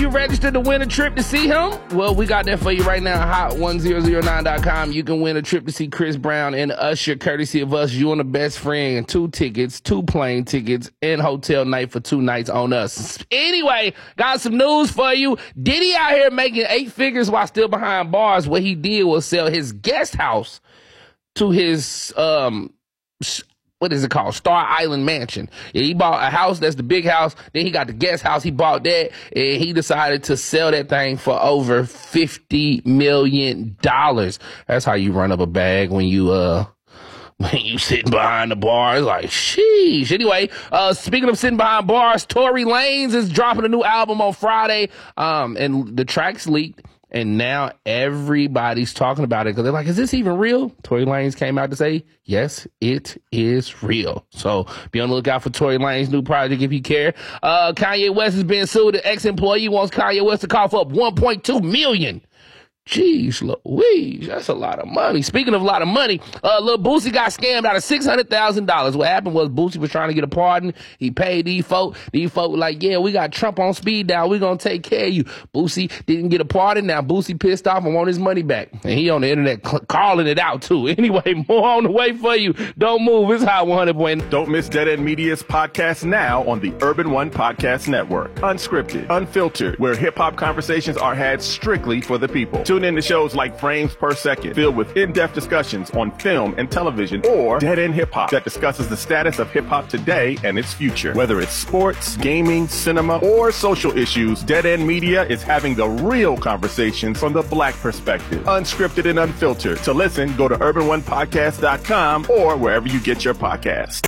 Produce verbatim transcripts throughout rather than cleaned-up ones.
you register to win a trip to see him? Well, we got that for you right now. hot one thousand nine dot com. You can win a trip to see Chris Brown and Usher, courtesy of us. You and a best friend, two tickets, two plane tickets, and hotel night for two nights on us. Anyway, got some news for you. Diddy out here making eight figures while still behind bars. What he did was sell his guest house to his um. what is it called? Star Island Mansion. Yeah, he bought a house. That's the big house. Then he got the guest house. He bought that, and he decided to sell that thing for over fifty million dollars. That's how you run up a bag when you, uh, when you sitting behind the bars. Like, sheesh. Anyway, uh, speaking of sitting behind bars, Tory Lanez is dropping a new album on Friday, um, and the track's leaked. And now everybody's talking about it because they're like, is this even real? Tory Lanez came out to say, yes, it is real. So be on the lookout for Tory Lanez's new project if you care. Uh, Kanye West is being sued. An ex-employee wants Kanye West to cough up one point two million dollars. Jeez Louise, that's a lot of money. Speaking of a lot of money, uh, Lil Boosie got scammed out of six hundred thousand dollars. What happened was Boosie was trying to get a pardon. He paid these folk. These folk were like, yeah, we got Trump on speed dial. We're going to take care of you. Boosie didn't get a pardon. Now Boosie pissed off and want his money back. And he on the internet cl- calling it out too. Anyway, more on the way for you. Don't move. It's Hot one hundred point nine. Don't miss Dead End Media's podcast now on the Urban One Podcast Network. Unscripted, unfiltered, where hip-hop conversations are had strictly for the people. Tune in to shows like Frames Per Second, filled with in-depth discussions on film and television, or Dead End Hip Hop, that discusses the status of hip-hop today and its future. Whether it's sports, gaming, cinema, or social issues, Dead End Media is having the real conversations from the black perspective. Unscripted and unfiltered. To listen, go to urban one podcast dot com or wherever you get your podcasts.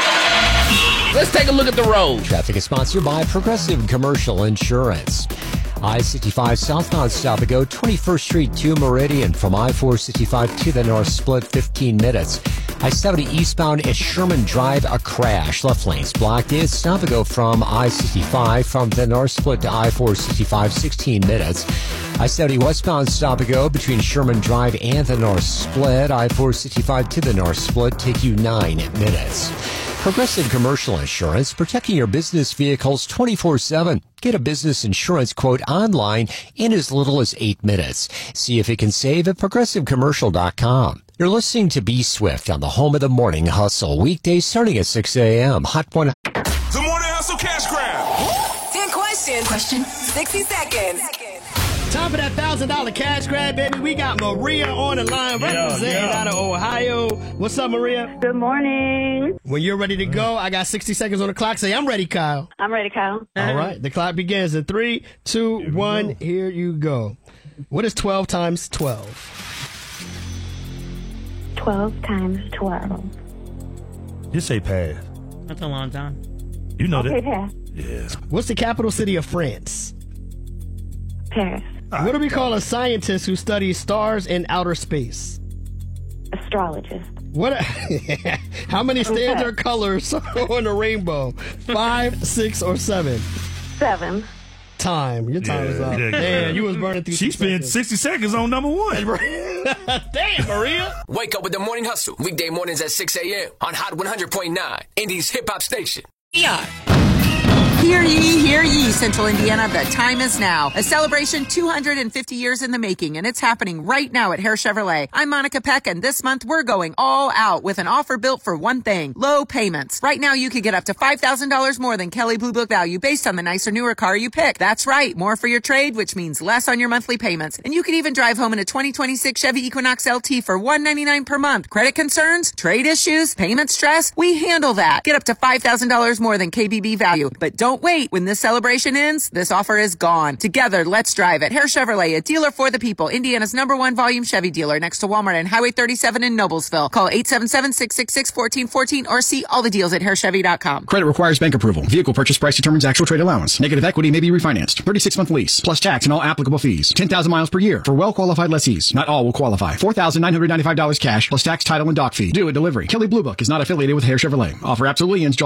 Let's take a look at the road. Traffic is sponsored by Progressive Commercial Insurance. I sixty-five southbound stop and go twenty-first Street to Meridian. From I four sixty-five to the North Split, fifteen minutes. I seventy eastbound at Sherman Drive, a crash. Left lanes blocked. It's stop and go from I sixty-five from the North Split to I four sixty-five, sixteen minutes. I seventy westbound stop and go between Sherman Drive and the North Split. I four sixty-five to the North Split take you nine minutes. Progressive Commercial Insurance, protecting your business vehicles twenty-four seven. Get a business insurance quote online in as little as eight minutes. See if it can save at progressive commercial dot com. You're listening to Be Swift on the home of the morning hustle. Weekdays starting at six a.m. Hot one. The Morning Hustle Cash Grab. ten questions. Question. sixty seconds. Time for that one thousand dollars cash grab, baby. We got Maria on the line, representing yeah, yeah. out of Ohio. What's up, Maria? Good morning. When you're ready to go, I got sixty seconds on the clock. Say, I'm ready, Kyle. I'm ready, Kyle. All right. The clock begins in three, two, one. Here you go. What is twelve times twelve? twelve times twelve. Just say pass. That's a long time. You know Okay, that. pass. Yeah. What's the capital city of France? Pass. What do we call a scientist who studies stars in outer space? Astrologist. What? How many standard colors are on the rainbow? Five, six, or seven? Seven. Time. Your time Yeah, is up. yeah, Man, yeah. you was burning through She six spent seconds. sixty seconds on number one. Damn, Maria. Wake up with the Morning Hustle. Weekday mornings at six a.m. on Hot one hundred point nine, Indy's hip-hop station. Yeah. Hear ye, hear ye, Central Indiana. The time is now. A celebration two hundred fifty years in the making, and it's happening right now at Hare Chevrolet. I'm Monica Peck, and this month we're going all out with an offer built for one thing: low payments. Right now you could get up to five thousand dollars more than Kelley Blue Book value based on the nicer, newer car you pick. That's right, more for your trade, which means less on your monthly payments. And you could even drive home in a twenty twenty-six Chevy Equinox L T for one hundred ninety-nine dollars per month. Credit concerns, trade issues, payment stress, we handle that. Get up to five thousand dollars more than K B B value. But don't wait. When this celebration ends, this offer is gone. Together, let's drive it. Hare Chevrolet, a dealer for the people. Indiana's number one volume Chevy dealer next to Walmart and Highway thirty-seven in Noblesville. Call eight seven seven, six six six, one four one four or see all the deals at hare chevy dot com. Credit requires bank approval. Vehicle purchase price determines actual trade allowance. Negative equity may be refinanced. thirty-six month lease, plus tax and all applicable fees. ten thousand miles per year for well-qualified lessees. Not all will qualify. four thousand nine hundred ninety-five dollars cash, plus tax, title, and dock fee. Due at delivery. Kelley Blue Book is not affiliated with Hare Chevrolet. Offer absolutely ends July